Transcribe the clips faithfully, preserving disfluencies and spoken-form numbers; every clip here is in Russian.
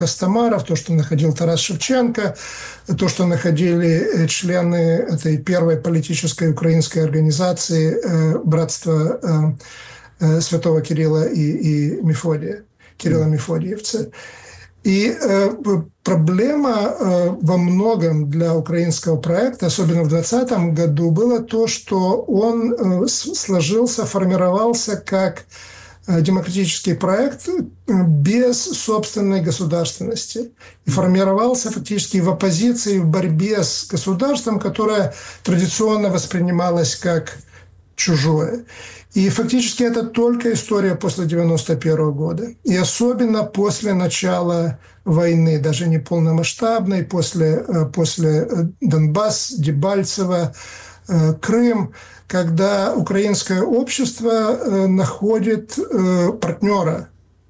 Костомаров, то, что находил Тарас Шевченко, то, что находили члены этой первой политической украинской организации «Братство Святого Кирилла и, и Мефодия», Кирилла Мефодиевца. И э, проблема э, во многом для украинского проекта, особенно в двадцатом году, было то, что он э, сложился, формировался как демократический проект без собственной государственности. И формировался фактически в оппозиции, в борьбе с государством, которое традиционно воспринималось как чужое. И фактически это только история после девяносто первого года. И особенно после начала войны, даже не полномасштабной, после, после Донбасс, Дебальцево, Крым, когда украинское общество находит партнера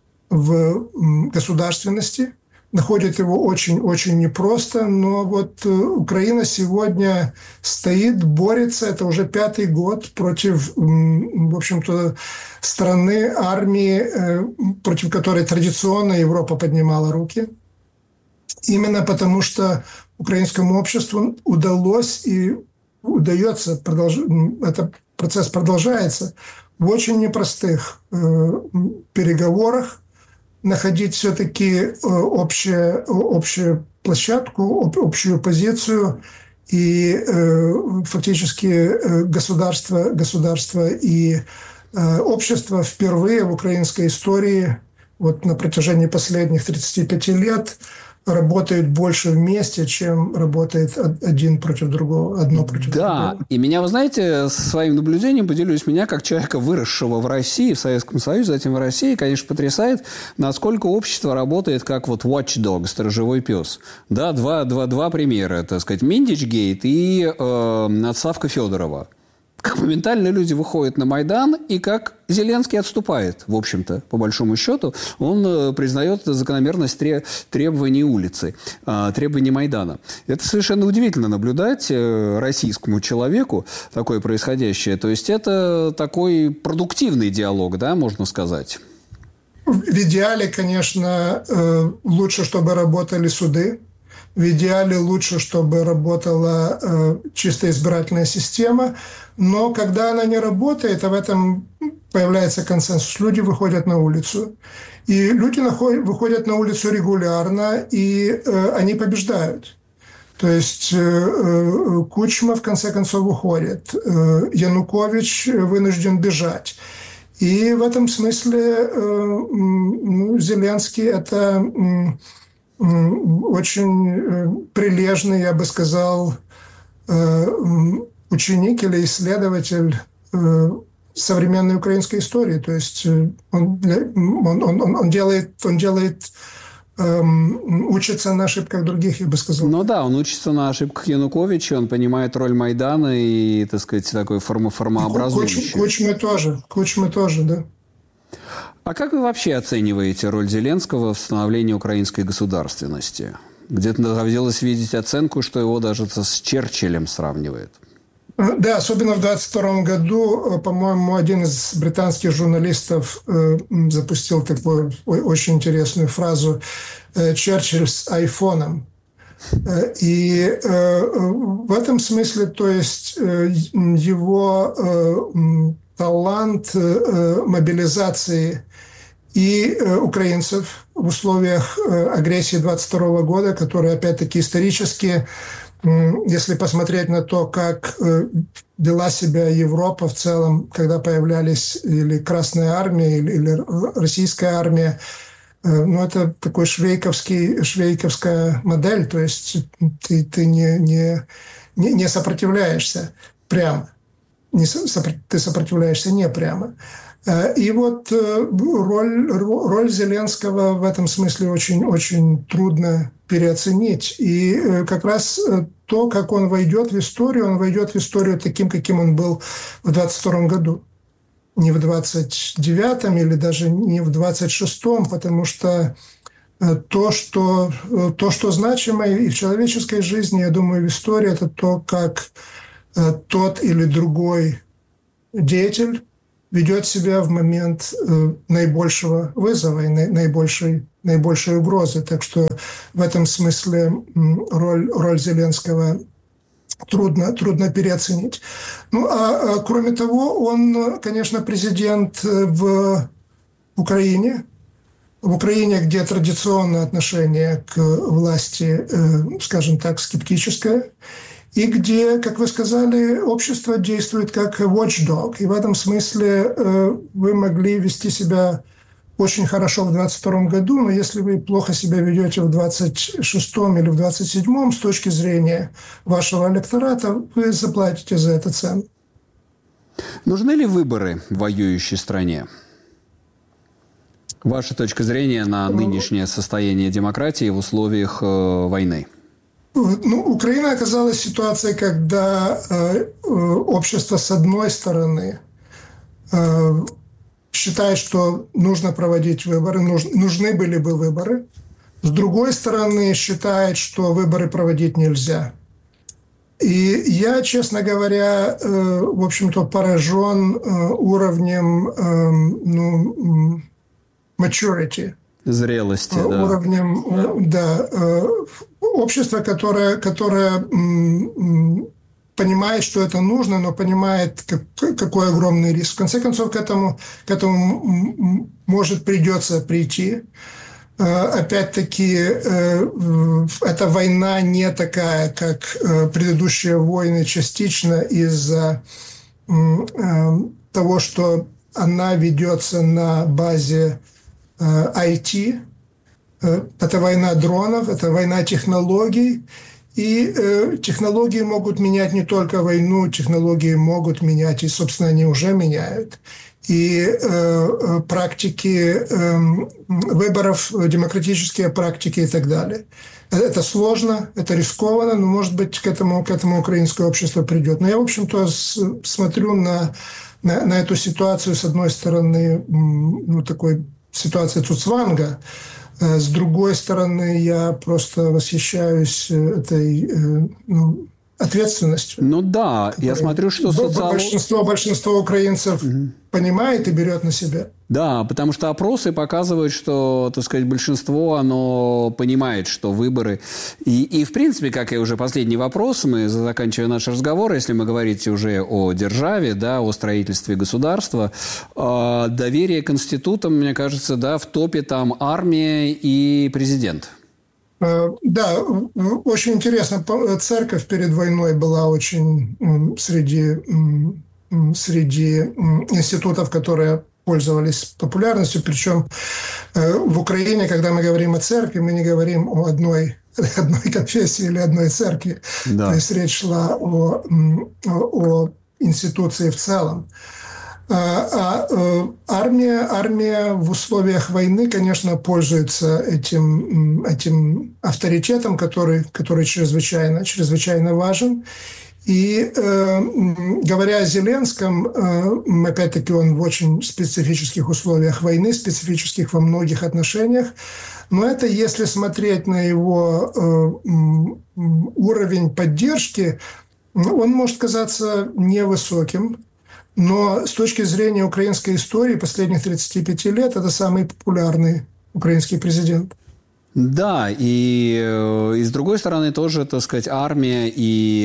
в государственности, находит его очень-очень непросто, но вот Украина сегодня стоит, борется, это уже пятый год против, в общем-то, страны, армии, против которой традиционно Европа поднимала руки. Именно потому, что украинскому обществу удалось и удается, продолж... этот процесс продолжается, в очень непростых переговорах находить все-таки общее, общую площадку, общую позицию, и э, фактически государство, государство и э, общество впервые в украинской истории вот на протяжении последних тридцати пяти лет работают больше вместе, чем работает один против другого, одно против да, другого. Да, и меня, вы знаете, своим наблюдением поделюсь, меня, как человека, выросшего в России, в Советском Союзе, затем в России, конечно, потрясает, насколько общество работает как вот watchdog, сторожевой пес. Да, два, два, два примера, так сказать, Миндичгейт и э, отставка Федорова. Как моментально люди выходят на Майдан, и как Зеленский отступает, в общем-то, по большому счету. Он признает закономерность требований улицы, требований Майдана. Это совершенно удивительно наблюдать российскому человеку такое происходящее. То есть это такой продуктивный диалог, да, можно сказать? В идеале, конечно, лучше, чтобы работали суды. В идеале лучше, чтобы работала э, чисто избирательная система. Но когда она не работает, а в этом появляется консенсус, люди выходят на улицу. И люди находят, выходят на улицу регулярно, и э, они побеждают. То есть э, Кучма, в конце концов, уходит. Э, Янукович вынужден бежать. И в этом смысле э, ну, Зеленский – это... Э, очень прилежный, я бы сказал, ученик или исследователь современной украинской истории. То есть он, он, он, он делает, он делает учится на ошибках других, я бы сказал. Ну да, он учится на ошибках Януковича, он понимает роль Майдана и, так сказать, такой формо- формообразующий. Кучмы тоже, Кучмы тоже, да. А как вы вообще оцениваете роль Зеленского в становлении украинской государственности? Где-то довелось видеть оценку, что его даже с Черчиллем сравнивает. Да, особенно в двадцать втором году, по-моему, один из британских журналистов запустил такую очень интересную фразу «Черчилль с айфоном». И в этом смысле, то есть его талант мобилизации и украинцев в условиях агрессии двадцать второго года, которая, опять-таки, исторически, если посмотреть на то, как вела себя Европа в целом, когда появлялись или Красная Армия, или, или Российская армия, ну, это такой швейковский, швейковская модель, то есть ты, ты не, не, не сопротивляешься прямо, не, ты сопротивляешься не прямо. И вот роль, роль Зеленского в этом смысле очень, очень трудно переоценить. И как раз то, как он войдет в историю, он войдет в историю таким, каким он был в двадцать втором году. Не в двадцать девятом или даже не в двадцать шестом, потому что то, что, то, что значимо и в человеческой жизни, я думаю, в истории, это то, как тот или другой деятель ведет себя в момент наибольшего вызова и наибольшей наибольшей угрозой. Так что в этом смысле роль, роль Зеленского трудно, трудно переоценить. Ну, а, а кроме того, он, конечно, президент в Украине, в Украине, где традиционное отношение к власти, скажем так, скептическое, и где, как вы сказали, общество действует как watchdog. И в этом смысле вы могли вести себя очень хорошо в двадцать втором году, но если вы плохо себя ведете в двадцать шестом или в двадцать седьмом, с точки зрения вашего электората, вы заплатите за это цену. Нужны ли выборы в воюющей стране? Ваша точка зрения на нынешнее состояние демократии в условиях э, войны? Ну, Украина оказалась в ситуации, когда э, общество, с одной стороны, э, считает, что нужно проводить выборы, нуж, нужны были бы выборы. С другой стороны, считает, что выборы проводить нельзя. И я, честно говоря, э, в общем-то, поражен э, уровнем э, ну, maturity. Зрелости, да. Уровнем, да. Общество, которое, которое понимает, что это нужно, но понимает, как, какой огромный риск. В конце концов, к этому, к этому может придется прийти. Опять-таки, эта война не такая, как предыдущие войны, частично из-за того, что она ведется на базе ай ти. Это война дронов, это война технологий. И э, технологии могут менять не только войну, технологии могут менять, и, собственно, они уже меняют. И э, практики э, выборов, демократические практики и так далее. Это сложно, это рискованно, но, может быть, к этому, к этому украинское общество придет. Но я, в общем-то, с, смотрю на, на, на эту ситуацию, с одной стороны, ну, такой ситуации цуцванга. С другой стороны, я просто восхищаюсь этой ну, ответственностью. Ну да, я смотрю, что социолог... большинство, большинство украинцев угу. понимает и берет на себя. Да, потому что опросы показывают, что, так сказать, большинство, оно понимает, что выборы... И, и в принципе, как и уже последний вопрос, мы заканчиваем наш разговор, если мы говорите уже о державе, да, о строительстве государства, э, доверие к институтам, мне кажется, да, в топе там армия и президент. Да, очень интересно. Церковь перед войной была очень среди, среди институтов, которые пользовались популярностью. Причем в Украине, когда мы говорим о церкви, мы не говорим о одной, одной конфессии или одной церкви. Да. То есть речь шла о, о институции в целом. А, а армия, армия в условиях войны, конечно, пользуется этим, этим авторитетом, который, который чрезвычайно, чрезвычайно важен. И э, говоря о Зеленском, э, опять-таки он в очень специфических условиях войны, специфических во многих отношениях. Но это если смотреть на его э, уровень поддержки, он может казаться невысоким. Но с точки зрения украинской истории последних тридцати пяти лет это самый популярный украинский президент. Да, и, и с другой стороны тоже, так сказать, армия и,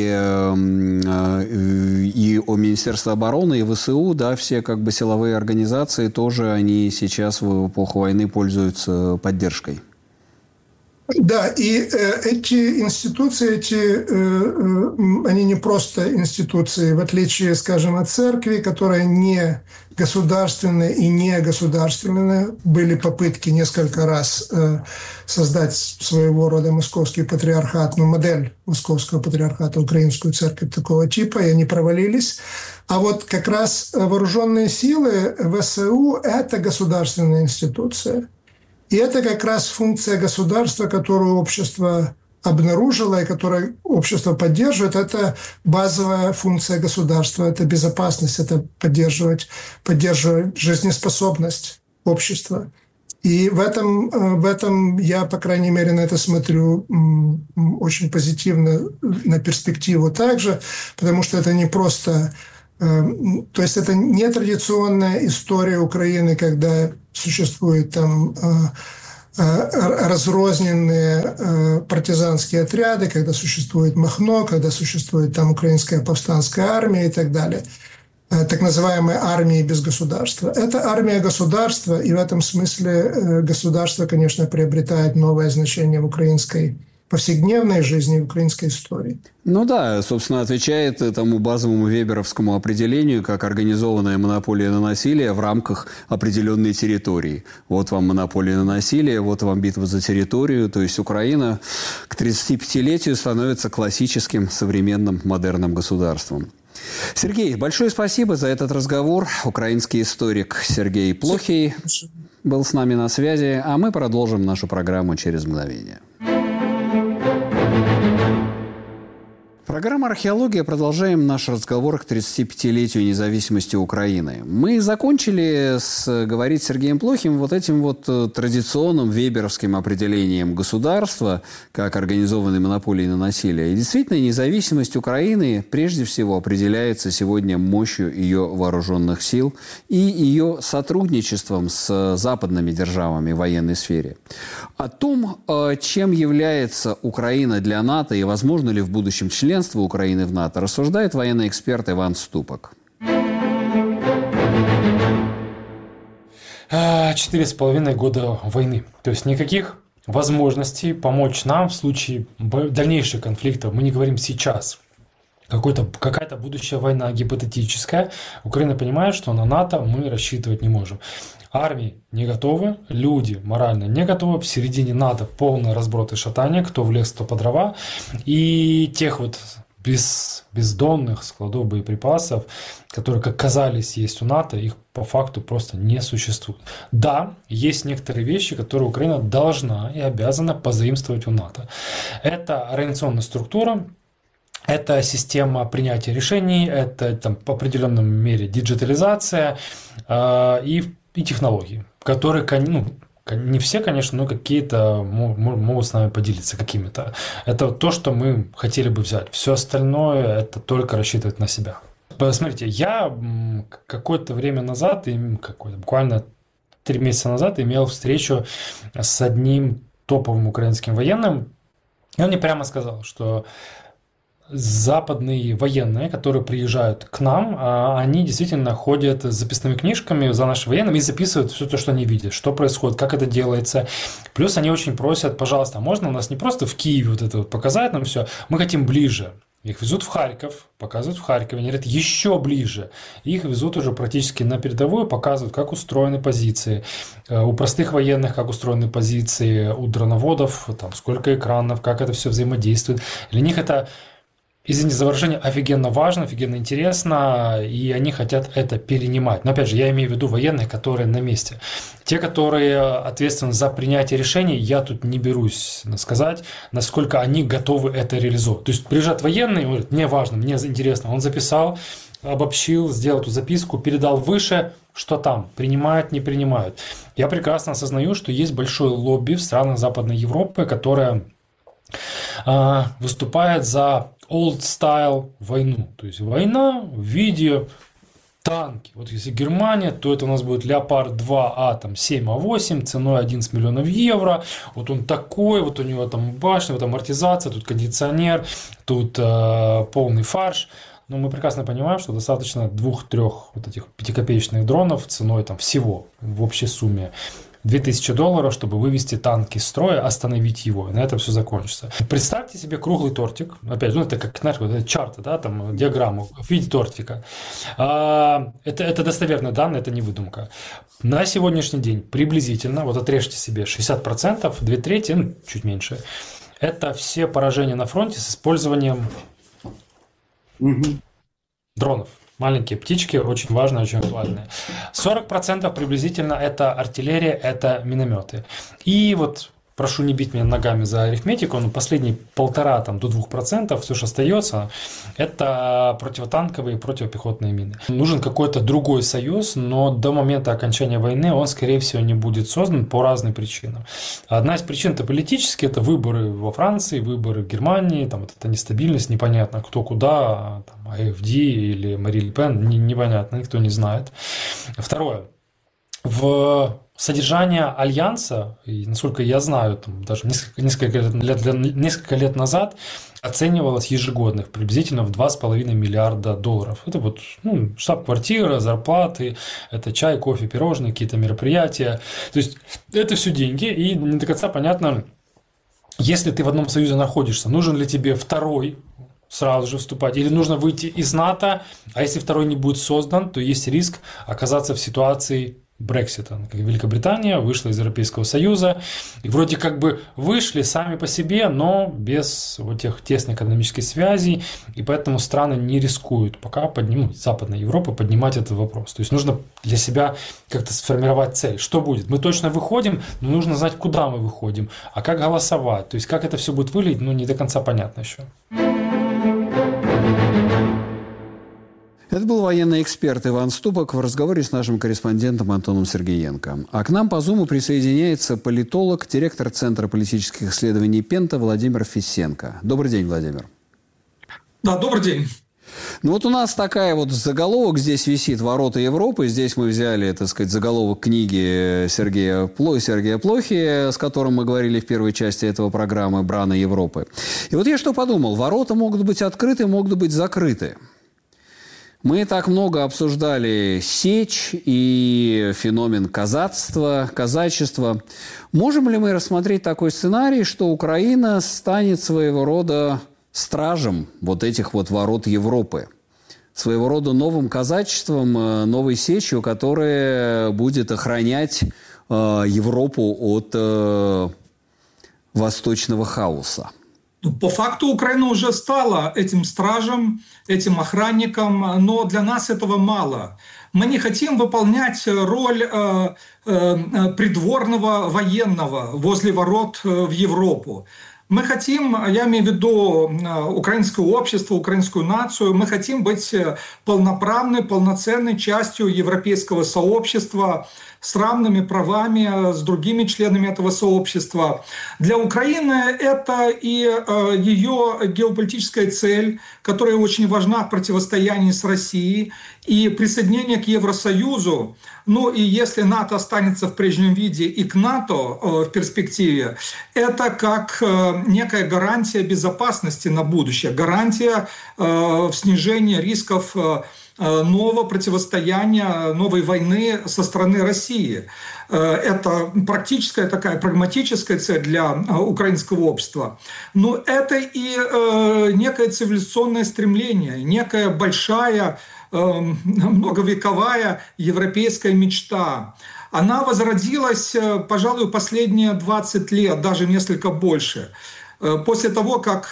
и Министерство обороны, и ВСУ, да, все как бы силовые организации тоже, они сейчас в эпоху войны пользуются поддержкой. Да, и э, эти институции, эти, э, э, они не просто институции, в отличие, скажем, от церкви, которая не государственная и не государственная. Были попытки несколько раз э, создать своего рода московский патриархат, ну, модель московского патриархата, украинскую церковь такого типа, и они провалились. А вот как раз вооруженные силы ВСУ – это государственная институция. И это как раз функция государства, которую общество обнаружило и которую общество поддерживает. Это базовая функция государства, это безопасность, это поддерживать, поддерживать жизнеспособность общества. И в этом, в этом я, по крайней мере, на это смотрю очень позитивно, на перспективу также, потому что это не просто... То есть это не традиционная история Украины, когда существует там разрозненные партизанские отряды, когда существует Махно, когда существует там украинская повстанская армия и так далее. Так называемой армии без государства. Это армия государства, и в этом смысле государство, конечно, приобретает новое значение в украинской повседневной жизни, в украинской истории. Ну да, собственно, отвечает тому базовому веберовскому определению, как организованная монополия на насилие в рамках определенной территории. Вот вам монополия на насилие, вот вам битва за территорию. То есть Украина к тридцатипятилетию становится классическим современным модерным государством. Сергей, большое спасибо за этот разговор. Украинский историк Сергей Плохий был с нами на связи, а мы продолжим нашу программу через мгновение. Программа «Археология». Продолжаем наш разговор к тридцатипятилетию независимости Украины. Мы закончили с, говорить с Сергеем Плохим вот этим вот традиционным веберовским определением государства как организованной монополии на насилие. И действительно, независимость Украины прежде всего определяется сегодня мощью ее вооруженных сил и ее сотрудничеством с западными державами в военной сфере. О том, чем является Украина для НАТО и возможно ли в будущем членство Украины в НАТО, рассуждает военный эксперт Иван Ступок. Четыре с половиной года войны. То есть никаких возможностей помочь нам в случае дальнейших конфликтов. Мы не говорим сейчас. Какой-то, какая-то будущая война гипотетическая. Украина понимает, что на НАТО мы рассчитывать не можем. Армии не готовы, люди морально не готовы. В середине НАТО полный разброд и шатание, кто в лес, кто по дрова. И тех вот без, бездонных складов боеприпасов, которые, как казались, есть у НАТО, их по факту просто не существует. Да, есть некоторые вещи, которые Украина должна и обязана позаимствовать у НАТО. Это организационная структура, это система принятия решений, это там, по определенной мере диджитализация э, и и технологии, которые, ну, не все, конечно, но какие-то могут с нами поделиться какими-то. Это то, что мы хотели бы взять. Все остальное – это только рассчитывать на себя. Посмотрите, я какое-то время назад, буквально три месяца назад, имел встречу с одним топовым украинским военным, и он мне прямо сказал, что западные военные, которые приезжают к нам, они действительно ходят с записными книжками за нашими военными и записывают все то, что они видят, что происходит, как это делается. Плюс они очень просят, пожалуйста, можно у нас не просто в Киеве вот это вот показать нам все, мы хотим ближе. Их везут в Харьков, показывают в Харькове, они говорят, еще ближе. Их везут уже практически на передовую, показывают, как устроены позиции. У простых военных, как устроены позиции, у дроноводов, там, сколько экранов, как это все взаимодействует. Для них это, извините за выражение, офигенно важно, офигенно интересно, и они хотят это перенимать. Но опять же, я имею в виду военных, которые на месте. Те, которые ответственны за принятие решений, я тут не берусь сказать, насколько они готовы это реализовать. То есть приезжает военный, он говорит, мне важно, мне интересно. Он записал, обобщил, сделал эту записку, передал выше, что там, принимают, не принимают. Я прекрасно осознаю, что есть большое лобби в странах Западной Европы, которое э, выступает за old style войну. То есть война в виде танки. Вот если Германия, то это у нас будет Леопард два А, там семь А восемь, ценой одиннадцать миллионов евро. Вот он такой, вот у него там башня, вот амортизация, тут кондиционер, тут э, полный фарш. Но мы прекрасно понимаем, что достаточно двух-трех вот этих пятикопеечных дронов ценой там всего в общей сумме две тысячи долларов, чтобы вывести танк из строя, остановить его. И на этом все закончится. Представьте себе круглый тортик. Опять же, ну, это как, знаешь, вот это чарта, да, там, диаграмму в виде тортика. А, это, это достоверные данные, это не выдумка. На сегодняшний день приблизительно, вот отрежьте себе шестьдесят процентов, две трети, ну, чуть меньше, это все поражения на фронте с использованием угу. дронов. Маленькие птички, очень важные, очень актуальные. сорок процентов приблизительно это артиллерия, это минометы. И вот, прошу не бить меня ногами за арифметику, но последние полтора там, до двух процентов, все, что остается, это противотанковые и противопехотные мины. Нужен какой-то другой союз, но до момента окончания войны он, скорее всего, не будет создан по разным причинам. Одна из причин это политические, это выборы во Франции, выборы в Германии, там вот эта нестабильность, непонятно кто куда, там, АФД или Мари Ле Пен, не, непонятно, никто не знает. Второе. В Содержание альянса, и, насколько я знаю, там, даже несколько, несколько, лет, несколько лет назад оценивалось ежегодно приблизительно в два с половиной миллиарда долларов. Это вот ну, штаб-квартира, зарплаты, это чай, кофе, пирожные, какие-то мероприятия. То есть это все деньги, и не до конца понятно, если ты в одном союзе находишься, нужен ли тебе второй сразу же вступать, или нужно выйти из НАТО, а если второй не будет создан, то есть риск оказаться в ситуации Брексита. Великобритания вышла из Европейского Союза, и вроде как бы вышли сами по себе, но без вот тех тесных экономических связей, и поэтому страны не рискуют пока поднимут, Западная Европа поднимать этот вопрос. То есть нужно для себя как-то сформировать цель. Что будет? Мы точно выходим, но нужно знать, куда мы выходим, а как голосовать. То есть как это все будет выглядеть, ну не до конца понятно еще. Это был военный эксперт Иван Ступок в разговоре с нашим корреспондентом Антоном Сергеенко. А к нам по Зуму присоединяется политолог, директор Центра политических исследований Пента Владимир Фисенко. Добрый день, Владимир. Да, добрый день. Ну вот у нас такая вот заголовок здесь висит «Ворота Европы». Здесь мы взяли, так сказать, заголовок книги Сергея, Пло... Сергея Плохи, с которым мы говорили в первой части этого программы «Брана Европы». И вот я что подумал. Ворота могут быть открыты, могут быть закрыты. Мы так много обсуждали сечь и феномен казацтва, казачества. Можем ли мы рассмотреть такой сценарий, что Украина станет своего рода стражем вот этих вот ворот Европы? Своего рода новым казачеством, новой сечью, которая будет охранять э, Европу от э, восточного хаоса? По факту Украина уже стала этим стражем, этим охранником, но для нас этого мало. Мы не хотим выполнять роль э, э, придворного военного возле ворот в Европу. Мы хотим, я имею в виду украинское общество, украинскую нацию, мы хотим быть полноправной, полноценной частью европейского сообщества, с равными правами с другими членами этого сообщества. Для Украины это и ее геополитическая цель, которая очень важна в противостоянии с Россией, и присоединение к Евросоюзу. Ну и если НАТО останется в прежнем виде и к НАТО в перспективе, это как некая гарантия безопасности на будущее, гарантия в снижении рисков нового противостояния, новой войны со стороны России. Это практическая такая прагматическая цель для украинского общества. Но это и некое цивилизационное стремление, некая большая, многовековая европейская мечта. Она возродилась, пожалуй, последние двадцать лет, даже несколько больше. После того, как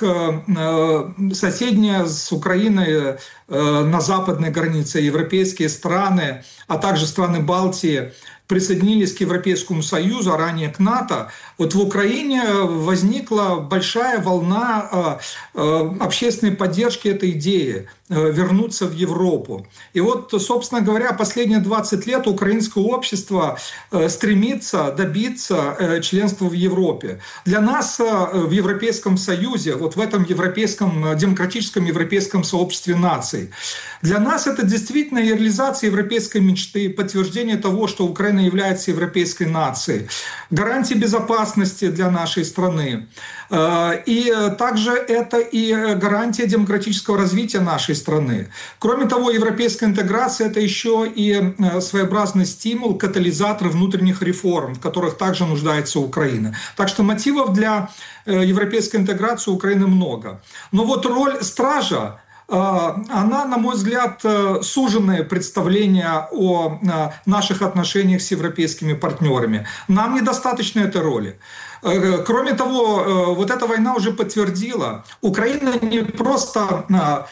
соседние с Украиной на западной границе европейские страны, а также страны Балтии присоединились к Европейскому Союзу, а ранее к НАТО, вот в Украине возникла большая волна общественной поддержки этой идеи вернуться в Европу. И вот, собственно говоря, последние двадцать лет украинское общество стремится добиться членства в Европе. Для нас в Европейском Союзе, вот в этом европейском, демократическом европейском сообществе наций, для нас это действительно реализация европейской мечты, подтверждение того, что Украина является европейской нацией, гарантия безопасности для нашей страны. И также это и гарантия демократического развития нашей страны. Кроме того, европейская интеграция – это еще и своеобразный стимул, катализатор внутренних реформ, в которых также нуждается Украина. Так что мотивов для европейской интеграции у Украины много. Но вот роль стража, она, на мой взгляд, суженное представление о наших отношениях с европейскими партнерами. Нам недостаточно этой роли. Кроме того, вот эта война уже подтвердила, Украина не просто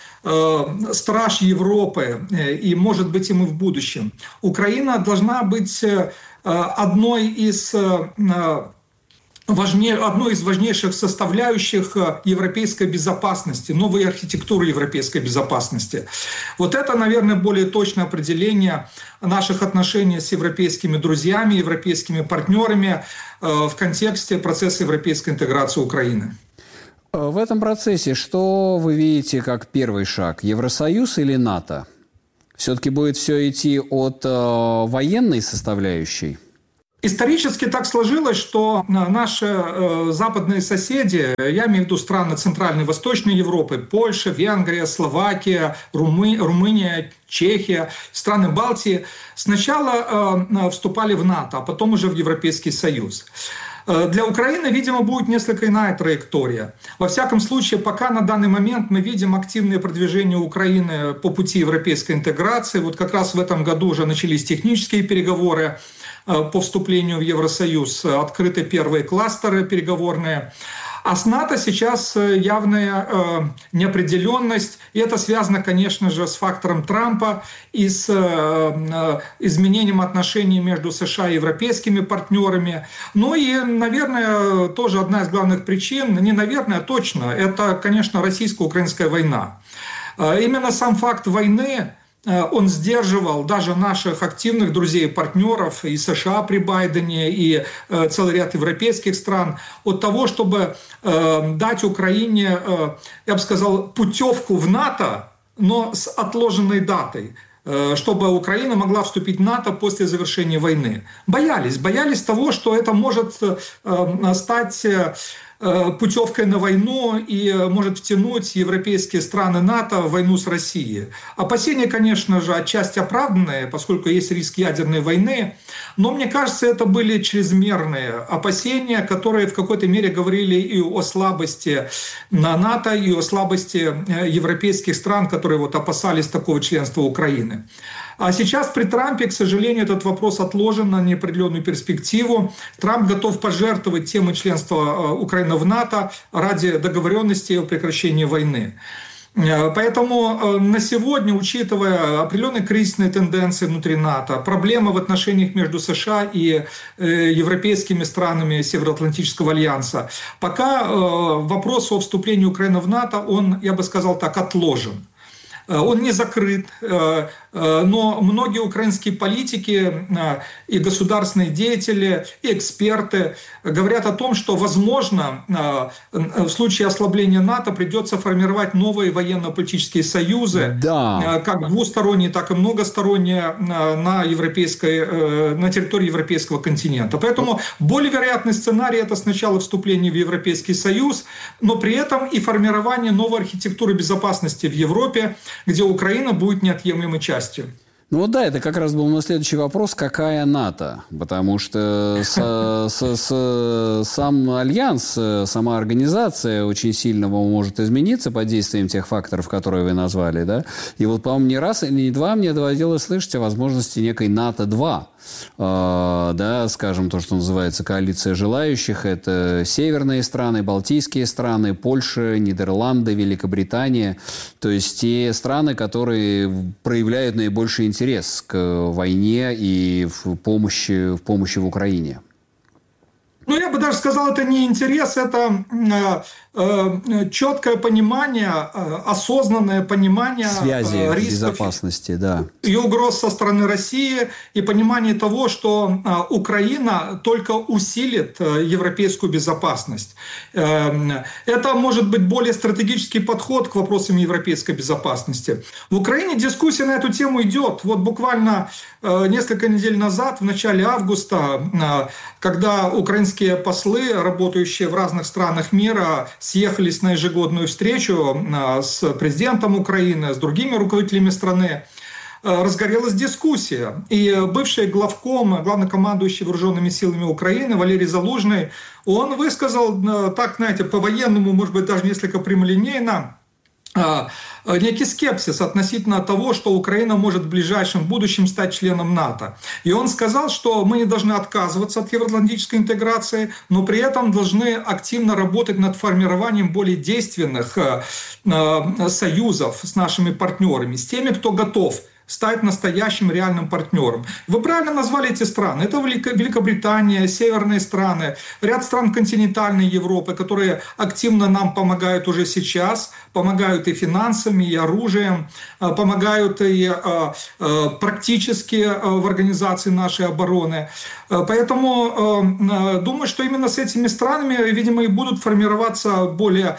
страж Европы, и может быть и мы в будущем. Украина должна быть одной из Важнее, одной из важнейших составляющих европейской безопасности, новой архитектуры европейской безопасности. Вот это, наверное, более точное определение наших отношений с европейскими друзьями, европейскими партнерами в контексте процесса европейской интеграции Украины. В этом процессе что вы видите как первый шаг? Евросоюз или НАТО? Все-таки будет все идти от э, военной составляющей? Исторически так сложилось, что наши э, западные соседи, я имею в виду страны Центральной и Восточной Европы, Польша, Венгрия, Словакия, Румы, Румыния, Чехия, страны Балтии, сначала э, вступали в НАТО, а потом уже в Европейский Союз. Для Украины, видимо, будет несколько иная траектория. Во всяком случае, пока на данный момент мы видим активное продвижение Украины по пути европейской интеграции. Вот как раз в этом году уже начались технические переговоры по вступлению в Евросоюз, открыты первые кластеры переговорные. А с НАТО сейчас явная э, неопределенность, и это связано, конечно же, с фактором Трампа и с э, изменением отношений между США и европейскими партнерами. Ну и, наверное, тоже одна из главных причин, не наверное, а точно, это, конечно, российско-украинская война. Э, именно сам факт войны, он сдерживал даже наших активных друзей и партнеров и США при Байдене, и целый ряд европейских стран от того, чтобы дать Украине, я бы сказал, путевку в НАТО, но с отложенной датой, чтобы Украина могла вступить в НАТО после завершения войны. Боялись, боялись того, что это может стать путевкой на войну и может втянуть европейские страны НАТО в войну с Россией. Опасения, конечно же, отчасти оправданные, поскольку есть риск ядерной войны, но мне кажется, это были чрезмерные опасения, которые в какой-то мере говорили и о слабости НАТО, и о слабости европейских стран, которые вот опасались такого членства Украины. А сейчас при Трампе, к сожалению, этот вопрос отложен на неопределенную перспективу. Трамп готов пожертвовать темой членства Украины в НАТО ради договоренности о прекращении войны. Поэтому на сегодня, учитывая определенные кризисные тенденции внутри НАТО, проблемы в отношениях между США и европейскими странами Североатлантического альянса, пока вопрос о вступлении Украины в НАТО, он, я бы сказал так, отложен. Он не закрыт, но многие украинские политики и государственные деятели, и эксперты говорят о том, что, возможно, в случае ослабления НАТО придется формировать новые военно-политические союзы, да, как двусторонние, так и многосторонние на, европейской, на территории европейского континента. Поэтому более вероятный сценарий – это сначала вступление в Европейский Союз, но при этом и формирование новой архитектуры безопасности в Европе, где Украина будет неотъемлемой частью. Ну вот да, это как раз был мой следующий вопрос, какая НАТО? Потому что с, с, с, сам альянс, сама организация очень сильно может измениться под действием тех факторов, которые вы назвали, да? И вот, по-моему, не раз или не два мне доводилось слышать о возможности некой НАТО-два. Uh, да, скажем, то, что называется коалиция желающих, это северные страны, балтийские страны, Польша, Нидерланды, Великобритания, то есть те страны, которые проявляют наибольший интерес к войне и в помощи, в помощи в Украине. Ну, я бы даже сказал, это не интерес, это э, э, четкое понимание, э, осознанное понимание связи, э, рисков безопасности, да, и угроз со стороны России, и понимание того, что э, Украина только усилит э, европейскую безопасность. Э, это может быть более стратегический подход к вопросам европейской безопасности. В Украине дискуссия на эту тему идет. Вот буквально э, несколько недель назад, в начале августа, э, когда украинские послы, работающие в разных странах мира, съехались на ежегодную встречу с президентом Украины, с другими руководителями страны, разгорелась дискуссия. И бывший главком, главнокомандующий вооруженными силами Украины Валерий Залужный, он высказал, так, знаете, по-военному, может быть, даже несколько прямолинейно, некий скепсис относительно того, что Украина может в ближайшем будущем стать членом НАТО. И он сказал, что мы не должны отказываться от евроатлантической интеграции, но при этом должны активно работать над формированием более действенных союзов с нашими партнерами, с теми, кто готов стать настоящим реальным партнером. Вы правильно назвали эти страны. Это Великобритания, северные страны, ряд стран континентальной Европы, которые активно нам помогают уже сейчас, помогают и финансами, и оружием, помогают и практически в организации нашей обороны. Поэтому думаю, что именно с этими странами, видимо, и будут формироваться более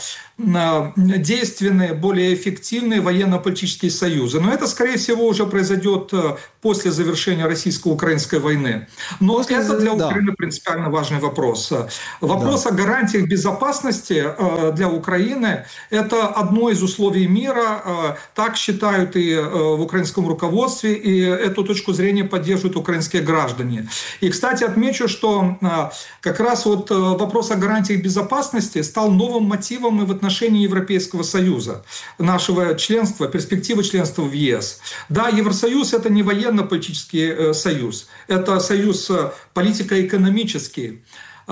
действенные, более эффективные военно-политические союзы. Но это, скорее всего, уже произойдет после завершения российско-украинской войны. Но после... это для Украины да. принципиально важный вопрос. Вопрос да. о гарантиях безопасности для Украины – это одно из условий мира. Так считают и в украинском руководстве, и эту точку зрения поддерживают украинские граждане. И, кстати, отмечу, что как раз вот вопрос о гарантиях безопасности стал новым мотивом и в отношении Европейского Союза, нашего членства, перспективы членства в ЕС. Да, Евросоюз – это не военно-политический союз, это союз политико-экономический,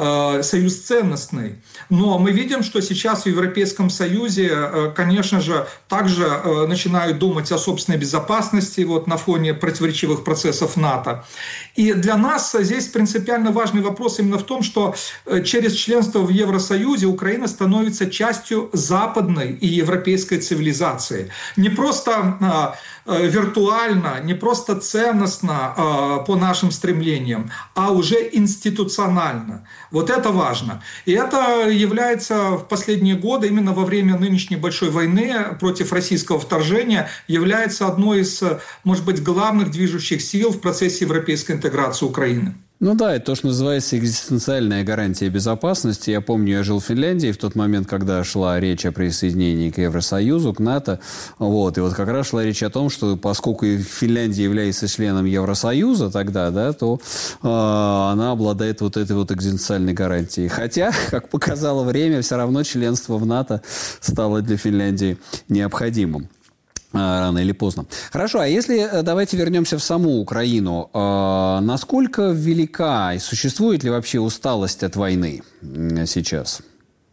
союз ценностный. Но мы видим, что сейчас в Европейском Союзе, конечно же, также начинают думать о собственной безопасности вот, на фоне противоречивых процессов НАТО. И для нас здесь принципиально важный вопрос именно в том, что через членство в Евросоюзе Украина становится частью западной и европейской цивилизации. Не просто виртуально, не просто ценностно по нашим стремлениям, а уже институционально. Вот это важно. И это является в последние годы, именно во время нынешней большой войны против российского вторжения, является одной из, может быть, главных движущих сил в процессе европейской интеграции Украины. Ну да, это то, что называется экзистенциальная гарантия безопасности. Я помню, я жил в Финляндии в тот момент, когда шла речь о присоединении к Евросоюзу, к НАТО. Вот. И вот как раз шла речь о том, что поскольку Финляндия является членом Евросоюза тогда, да, то э, она обладает вот этой вот экзистенциальной гарантией. Хотя, как показало время, все равно членство в НАТО стало для Финляндии необходимым. Рано или поздно. Хорошо, а если давайте вернемся в саму Украину. Насколько велика и существует ли вообще усталость от войны сейчас?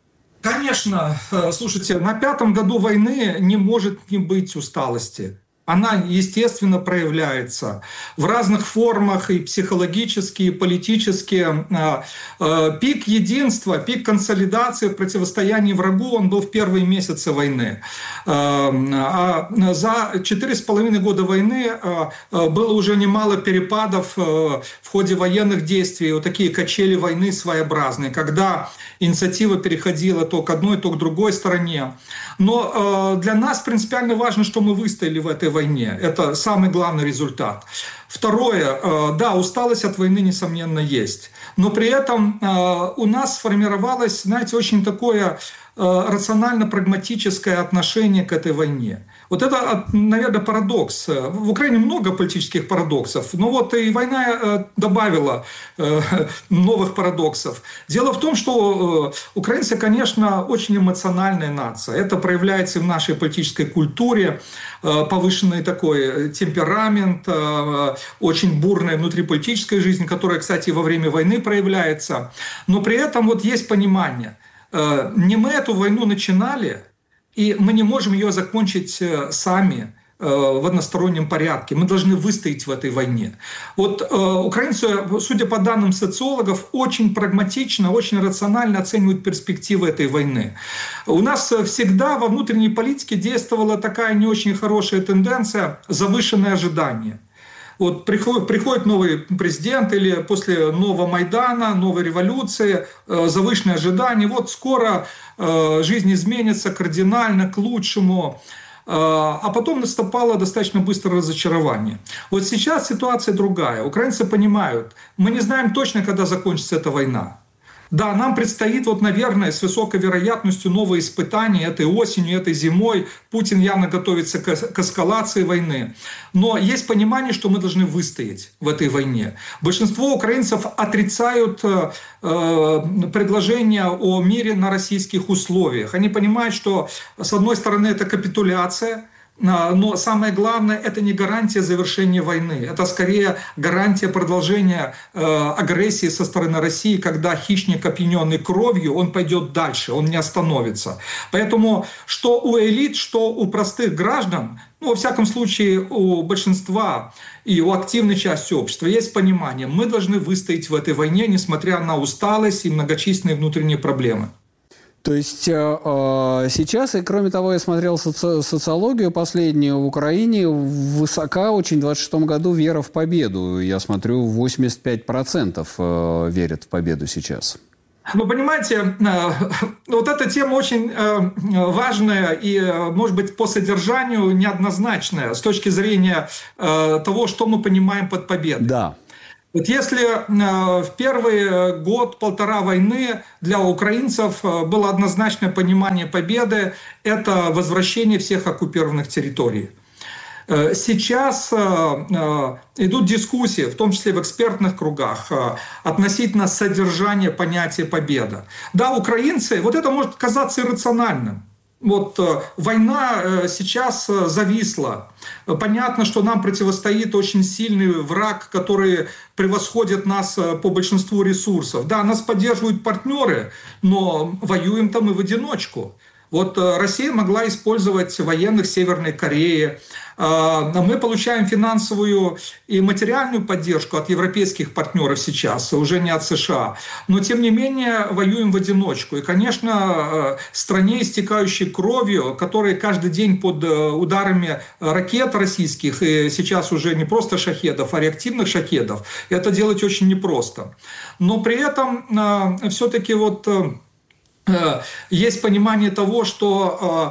Конечно. Слушайте, на пятом году войны не может не быть усталости. Она, естественно, проявляется в разных формах, и психологически, и политически. Пик единства, пик консолидации в противостоянии врагу, он был в первые месяцы войны. А за четыре с половиной года войны было уже немало перепадов в ходе военных действий, вот такие качели войны своеобразные, когда инициатива переходила то к одной, то к другой стороне. Но для нас принципиально важно, что мы выстояли в этой войне. Это самый главный результат. Второе, да, усталость от войны, несомненно, есть. Но при этом у нас сформировалось, знаете, очень такое рационально-прагматическое отношение к этой войне. Вот это, наверное, парадокс. В Украине много политических парадоксов, но вот и война добавила новых парадоксов. Дело в том, что украинцы, конечно, очень эмоциональная нация. Это проявляется в нашей политической культуре, повышенный такой темперамент, очень бурная внутриполитическая жизнь, которая, кстати, во время войны проявляется. Но при этом вот есть понимание. Не мы эту войну начинали, и мы не можем ее закончить сами в одностороннем порядке. Мы должны выстоять в этой войне. Вот украинцы, судя по данным социологов, очень прагматично, очень рационально оценивают перспективы этой войны. У нас всегда во внутренней политике действовала такая не очень хорошая тенденция – завышенное ожидание. Вот приходит, приходит новый президент или после нового Майдана, новой революции, э, завышенные ожидания. Вот скоро э, жизнь изменится кардинально к лучшему. Э, а потом наступало достаточно быстрое разочарование. Вот сейчас ситуация другая. Украинцы понимают, мы не знаем точно, когда закончится эта война. Да, нам предстоит, вот, наверное, с высокой вероятностью новые испытания этой осенью, этой зимой. Путин явно готовится к эскалации войны. Но есть понимание, что мы должны выстоять в этой войне. Большинство украинцев отрицают э, предложение о мире на российских условиях. Они понимают, что, с одной стороны, это капитуляция, но самое главное, это не гарантия завершения войны. Это скорее гарантия продолжения э, агрессии со стороны России, когда хищник, опьяненный кровью, он пойдет дальше, он не остановится. Поэтому что у элит, что у простых граждан, ну, во всяком случае, у большинства и у активной части общества есть понимание, мы должны выстоять в этой войне, несмотря на усталость и многочисленные внутренние проблемы. То есть сейчас, и кроме того, я смотрел соци- социологию последнюю, в Украине высока очень в двадцать шестом году вера в победу. Я смотрю, восемьдесят пять процентов верят в победу сейчас. Вы понимаете, вот эта тема очень важная и, может быть, по содержанию неоднозначная с точки зрения того, что мы понимаем под победой. Да. Вот если в первый год-полтора войны для украинцев было однозначное понимание победы, это возвращение всех оккупированных территорий. Сейчас идут дискуссии, в том числе в экспертных кругах, относительно содержания понятия «победа». Да, украинцы, вот это может казаться иррациональным. Вот война сейчас зависла. Понятно, что нам противостоит очень сильный враг, который превосходит нас по большинству ресурсов. Да, нас поддерживают партнеры, но воюем-то мы в одиночку. Вот Россия могла использовать военных Северной Кореи. Мы получаем финансовую и материальную поддержку от европейских партнеров сейчас, уже не от США. Но, тем не менее, воюем в одиночку. И, конечно, стране, истекающей кровью, которая каждый день под ударами ракет российских, и сейчас уже не просто шахедов, а реактивных шахедов, это делать очень непросто. Но при этом все-таки вот... есть понимание того, что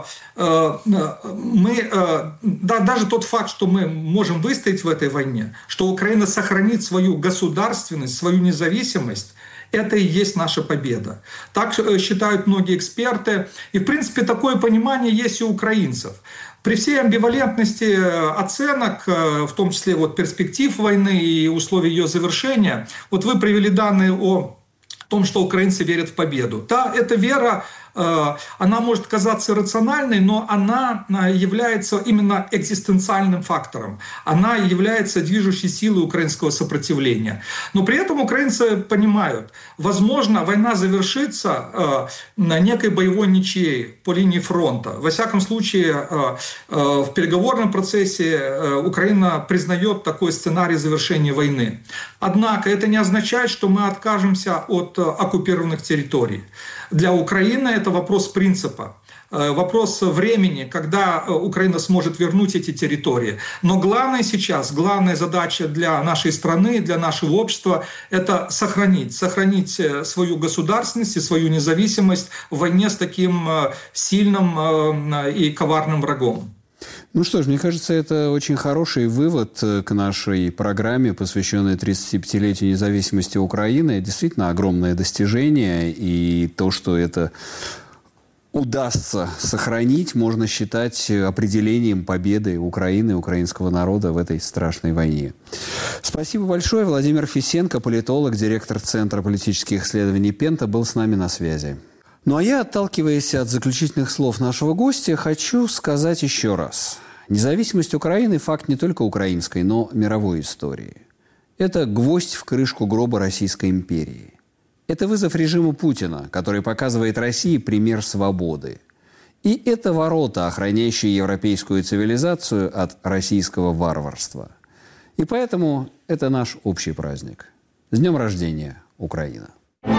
мы, да, даже тот факт, что мы можем выстоять в этой войне, что Украина сохранит свою государственность, свою независимость, это и есть наша победа. Так считают многие эксперты. И, в принципе, такое понимание есть и у украинцев. При всей амбивалентности оценок, в том числе вот перспектив войны и условий ее завершения, вот вы привели данные о в том, что украинцы верят в победу. Да, эта вера, она может казаться рациональной, но она является именно экзистенциальным фактором. Она является движущей силой украинского сопротивления. Но при этом украинцы понимают, возможно, война завершится на некой боевой ничьей по линии фронта. Во всяком случае, в переговорном процессе Украина признает такой сценарий завершения войны. Однако это не означает, что мы откажемся от оккупированных территорий. Для Украины это вопрос принципа, вопрос времени, когда Украина сможет вернуть эти территории. Но главное сейчас, главная задача для нашей страны, для нашего общества – это сохранить, сохранить свою государственность и свою независимость в войне с таким сильным и коварным врагом. Ну что ж, мне кажется, это очень хороший вывод к нашей программе, посвященной тридцатипятилетию независимости Украины. Действительно огромное достижение, и то, что это удастся сохранить, можно считать определением победы Украины, украинского народа в этой страшной войне. Спасибо большое. Владимир Фисенко, политолог, директор Центра политических исследований Пента, был с нами на связи. Ну а я, отталкиваясь от заключительных слов нашего гостя, хочу сказать еще раз. Независимость Украины – факт не только украинской, но мировой истории. Это гвоздь в крышку гроба Российской империи. Это вызов режиму Путина, который показывает России пример свободы. И это ворота, охраняющие европейскую цивилизацию от российского варварства. И поэтому это наш общий праздник. С днем рождения, Украина!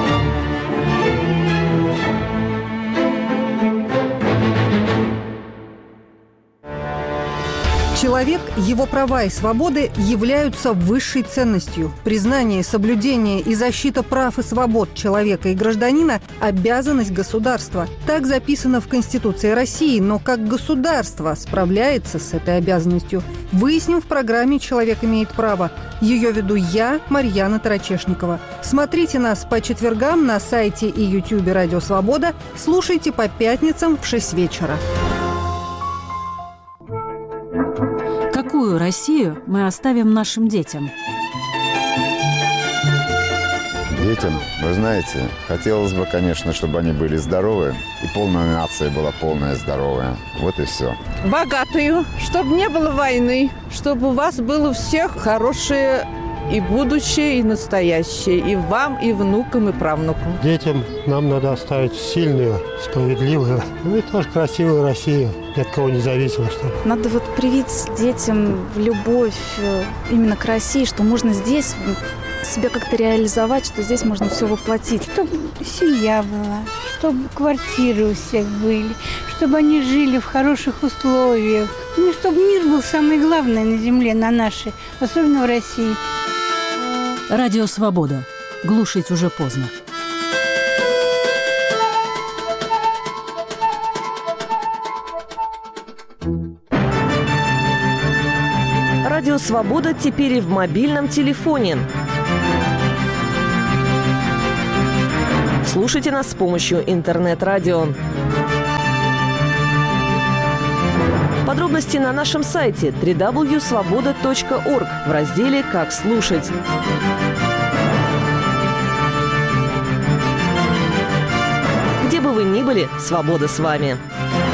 Человек, его права и свободы являются высшей ценностью. Признание, соблюдение и защита прав и свобод человека и гражданина – обязанность государства. Так записано в Конституции России, но как государство справляется с этой обязанностью, выясним в программе «Человек имеет право». Ее веду я, Марьяна Тарачешникова. Смотрите нас по четвергам на сайте и ютубе «Радио Свобода». Слушайте по пятницам в шесть вечера. Какую Россию мы оставим нашим детям? Детям, вы знаете, хотелось бы, конечно, чтобы они были здоровы, и полная нация была полная здоровая. Вот и все. Богатую, чтобы не было войны, чтобы у вас было у всех хорошее и будущее, и настоящее, и вам, и внукам, и правнукам. Детям нам надо оставить сильную, справедливую, ну и тоже красивую Россию, ни от кого не зависимо. Чтобы. Надо вот привить детям любовь именно к России, что можно здесь с себя как-то реализовать, что здесь можно все воплотить? Чтобы семья была, чтобы квартиры у всех были, чтобы они жили в хороших условиях. Ну, чтобы мир был самое главное на земле, на нашей, особенно в России. Радио «Свобода». Глушить уже поздно. Радио «Свобода» теперь и в мобильном телефоне. Слушайте нас с помощью интернет-радио. Подробности на нашем сайте дабл ю дабл ю дабл ю точка свобода точка орг в разделе «Как слушать». Где бы вы ни были, свобода с вами.